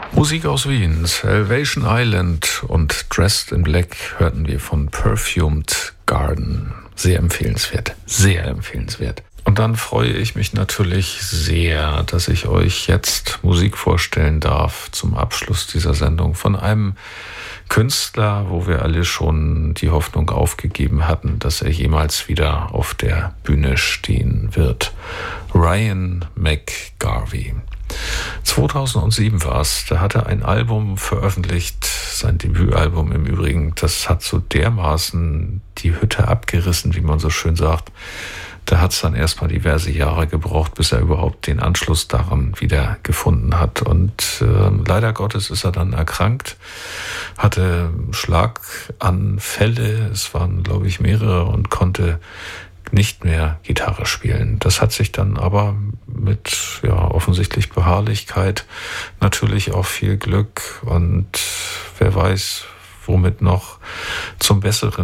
Musik aus Wien, Salvation Island und Dressed in Black hörten wir von Perfumed Garden. Sehr empfehlenswert, sehr empfehlenswert. Und dann freue ich mich natürlich sehr, dass ich euch jetzt Musik vorstellen darf zum Abschluss dieser Sendung von einem Künstler, wo wir alle schon die Hoffnung aufgegeben hatten, dass er jemals wieder auf der Bühne stehen wird. Ryan McGarvey. 2007 war es, da hat er ein Album veröffentlicht, sein Debütalbum im Übrigen, das hat so dermaßen die Hütte abgerissen, wie man so schön sagt. Da hat es dann erstmal diverse Jahre gebraucht, bis er überhaupt den Anschluss daran wieder gefunden hat. Und leider Gottes ist er dann erkrankt, hatte Schlaganfälle, es waren, glaube ich, mehrere, und konnte nicht mehr Gitarre spielen. Das hat sich dann aber mit offensichtlich Beharrlichkeit, natürlich auch viel Glück und wer weiß, womit noch zum Besseren